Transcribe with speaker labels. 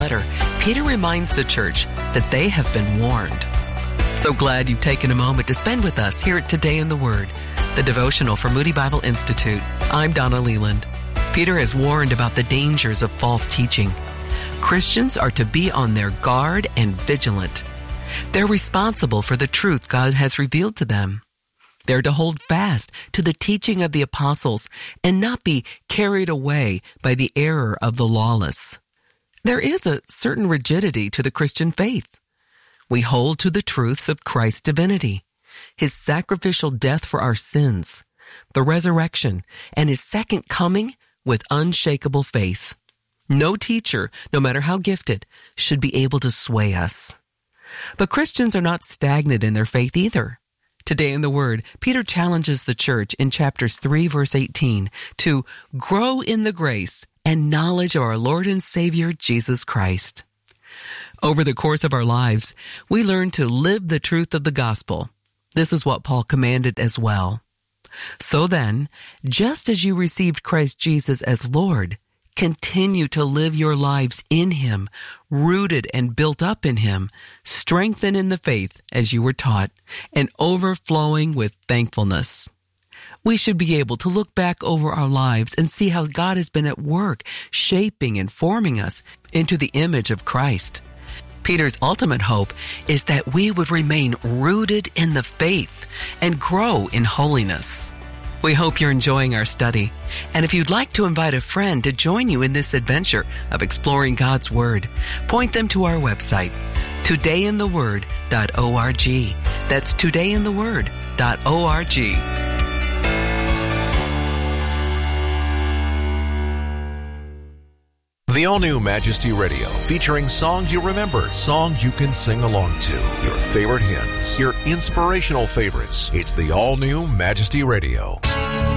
Speaker 1: letter, Peter reminds the church that they have been warned. So glad you've taken a moment to spend with us here at Today in the Word, the devotional for Moody Bible Institute. I'm Donna Leland. Peter has warned about the dangers of false teaching. Christians are to be on their guard and vigilant. They're responsible for the truth God has revealed to them. They're to hold fast to the teaching of the apostles and not be carried away by the error of the lawless. There is a certain rigidity to the Christian faith. We hold to the truths of Christ's divinity, His sacrificial death for our sins, the resurrection, and His second coming with unshakable faith. No teacher, no matter how gifted, should be able to sway us. But Christians are not stagnant in their faith either. Today in the Word, Peter challenges the church in chapters 3, verse 18, to grow in the grace and knowledge of our Lord and Savior, Jesus Christ. Over the course of our lives, we learn to live the truth of the gospel. This is what Paul commanded as well. So then, just as you received Christ Jesus as Lord, continue to live your lives in Him, rooted and built up in Him, strengthened in the faith as you were taught, and overflowing with thankfulness. We should be able to look back over our lives and see how God has been at work, shaping and forming us into the image of Christ. Peter's ultimate hope is that we would remain rooted in the faith and grow in holiness. We hope you're enjoying our study. And if you'd like to invite a friend to join you in this adventure of exploring God's Word, point them to our website, todayintheword.org. That's todayintheword.org.
Speaker 2: The all-new Majesty Radio, featuring songs you remember, songs you can sing along to, your favorite hymns, your inspirational favorites. It's the all-new Majesty Radio.